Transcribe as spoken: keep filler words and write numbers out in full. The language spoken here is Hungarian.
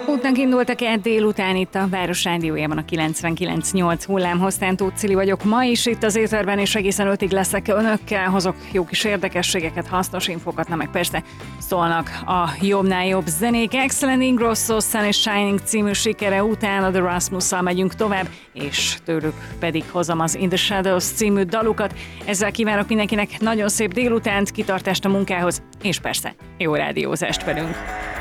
Útnak indultak-e délután itt a Város Rádiójában a kilencvenkilenc nyolc hullámhosszán. Tóth Cili vagyok ma is itt az éterben, és egészen ötig leszek önökkel, hozok jó kis érdekességeket, hasznos infokat, na meg persze szólnak a jobbnál jobb zenék. Excellent Ingrosso Sun is Shining című sikere után a The Rasmusszal megyünk tovább, és tőlük pedig hozom az In the Shadows című dalukat. Ezzel kívánok mindenkinek nagyon szép délutánt, kitartást a munkához, és persze jó rádiózást velünk.